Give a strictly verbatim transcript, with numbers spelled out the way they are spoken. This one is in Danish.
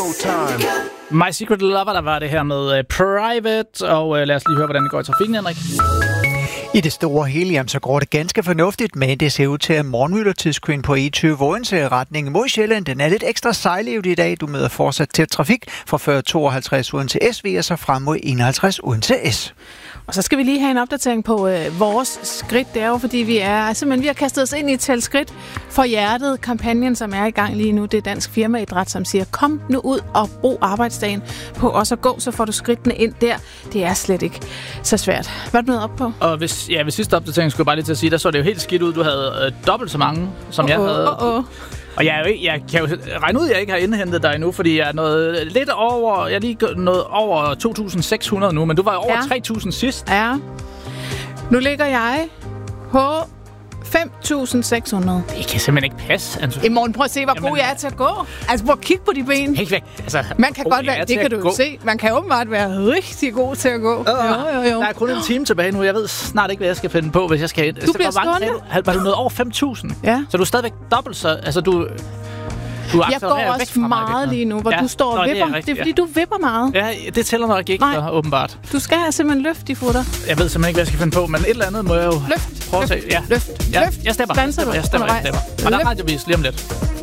showtime. My Secret Lover, der var det her med uh, Private, og uh, lad os lige høre, hvordan det går i trafikken, Henrik. I det store hele, jamen, så går det ganske fornuftigt, men det ser ud til, at morgenmiddeltidskøen på E tyve Odense retning mod Sjælland, den er lidt ekstra sejlivet i dag. Du møder fortsat til trafik fra fyrre tooghalvtreds uden til S V, og så frem mod enoghalvtreds uden til S. Og så skal vi lige have en opdatering på øh, vores skridt. Det er jo, fordi vi er simpelthen vi har kastet os ind i et tal skridt for hjertet. Kampagnen, som er i gang lige nu, det er Dansk Firmaidræt, som siger, kom nu ud og brug arbejdsdagen på også at gå, så får du skridtene ind der. Det er slet ikke så svært. Hvad er du nået op på? Og hvis, ja, ved sidste opdatering skulle jeg bare lige til at sige, der så det jo helt skidt ud. Du havde øh, dobbelt så mange, som oh, jeg havde. Oh, oh. Og jeg, jeg, jeg kan jo regne ud, at jeg ikke har indhentet dig endnu, fordi jeg er noget lidt over, jeg er lige noget over to tusind seks hundrede nu, men du var over ja. tre tusind sidst. Ja. Nu ligger jeg på fem tusind seks hundrede. Det kan simpelthen ikke passe, Anne-Sophie. I morgen prøv at se, hvor Jamen, god jeg er til at gå. Altså, prøv at kigge på de ben. Helt væk. Altså, man kan godt være, det kan du jo se. Man kan åbenbart være rigtig god til at gå. Uh, jo, jo, jo. Der er kun en time tilbage nu. Jeg ved snart ikke, hvad jeg skal finde på, hvis jeg skal ind. Du bliver stående. Var du nået over fem tusind? Ja. Så du er stadigvæk dobbelt så... Altså, du... Du jeg går også meget lige nu, hvor ja. du står og vipper. Det er, rigtigt, det er fordi, ja. du vipper meget. Ja, det tæller nok ikke, så, åbenbart. Du skal have simpelthen løft de futter. Jeg ved simpelthen ikke, hvad jeg skal finde på, men et eller andet må jeg jo løft, prøve at se. Ja. Løft, ja. løft. Jeg stemmer. Standser Jeg stemmer, jeg stemmer. Jeg stemmer. Og der er radiovis lige om lidt.